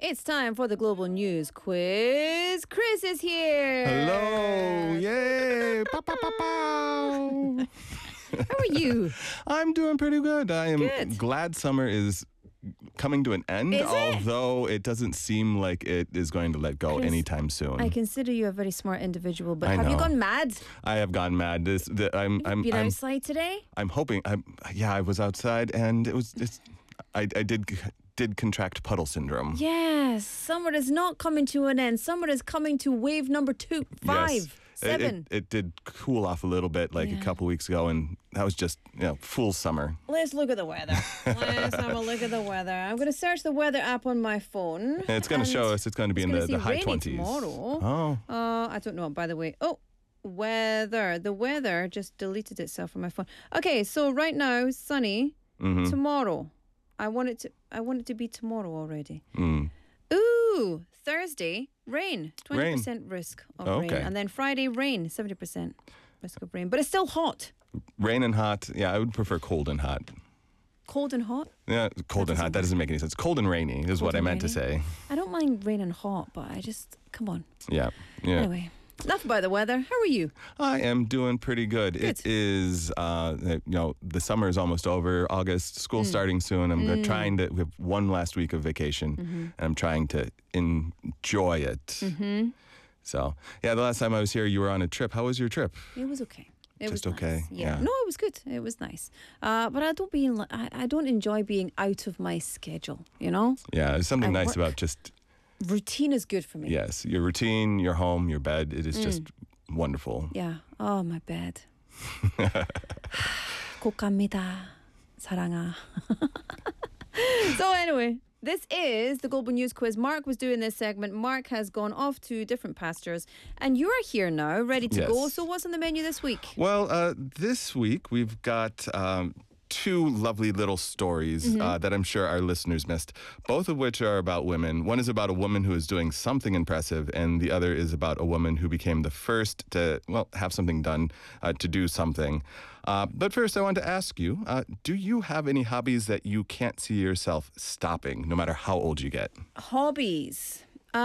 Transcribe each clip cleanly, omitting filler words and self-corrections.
It's time for the Global News Quiz. Chris is here. Hello. Yay. Pow, pow, pow, pow. How are you? I'm doing pretty good. I am Good. glad summer is coming to an end, Is it? although it doesn't seem like it is going to let go Chris, anytime soon. I consider you a very smart individual, but I have you know. gone mad? I have gone mad. Been outside today? I'm hoping. I was outside, and I did contract puddle syndrome. Yes. Summer is not coming to an end. Summer is coming to wave number 2, 5, Yes. 7. It did cool off a little bit a couple weeks ago, and that was just full summer. Let's look at the weather. Let's have a look at the weather. I'm going to search the weather app on my phone. And it's going to show us it's going to be in the high 20s. Tomorrow. Oh. I don't know, by the way. Oh, weather. The weather just deleted itself from my phone. Okay, so right now, sunny. Mm-hmm. Tomorrow. I want it to be tomorrow already. Mm. Ooh, Thursday, rain. 20% risk of rain. Okay. And then Friday, rain. 70% risk of rain. But it's still hot. Rain and hot. Yeah, I would prefer cold and hot. Cold and hot? Yeah, cold and hot. That doesn't make any sense. Cold and rainy is what I meant to say. I don't mind rain and hot, but come on. Yeah. Anyway, enough about the weather. How are you? I am doing pretty good. Good. It is, the summer is almost over. August, school's starting soon. We have one last week of vacation, and I'm trying to enjoy it. Mm-hmm. So, the last time I was here, you were on a trip. How was your trip? It was okay. It Just was okay? Nice. Yeah. No, it was good. It was nice. But I don't enjoy being out of my schedule, you know? Yeah, there's something I nice work. about just, Routine is good for me. yes, your routine, your home, your bed. It is just wonderful. Yeah. Oh, my bed. 곧 갑니다. 사랑아. So anyway, this is the Global News Quiz. Mark was doing this segment. Mark has gone off to different pastures, and you're here now, ready to Yes. go. So what's on the menu this week? Well, this week we've got two lovely little stories that I'm sure our listeners missed, both of which are about women. One is about a woman who is doing something impressive, and the other is about a woman who became the first to, have something done, to do something. But first, I want to ask you, do you have any hobbies that you can't see yourself stopping, no matter how old you get? Hobbies.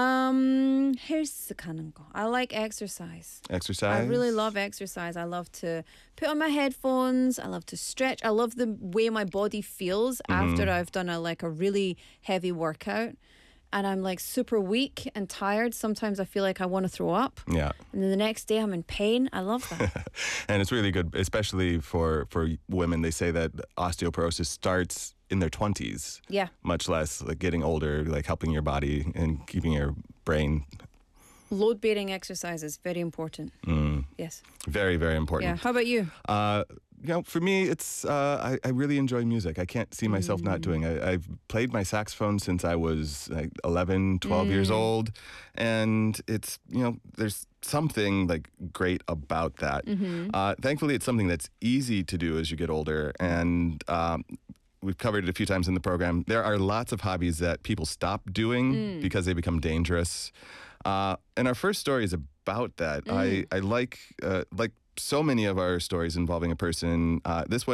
헬스가는 거. I like exercise. Exercise? I really love exercise. I love to put on my headphones. I love to stretch. I love the way my body feels after I've done a really heavy workout. And I'm super weak and tired. Sometimes I feel like I want to throw up. Yeah. And then the next day I'm in pain. I love that. And it's really good, especially for women. They say that osteoporosis starts in their 20s. Yeah. Much less getting older, helping your body and keeping your brain. Load-bearing exercise is very important. Yes. Very, very Yeah. important. How about you? For me, it's I really enjoy music. I can't see myself not doing it. I've played my saxophone since I was 11, 12 years old. And it's, there's something great about that. Thankfully, it's something that's easy to do as you get older. And we've covered it a few times in the program. There are lots of hobbies that people stop doing because they become dangerous. And our first story is about that. I like so many of our stories involving a person. This one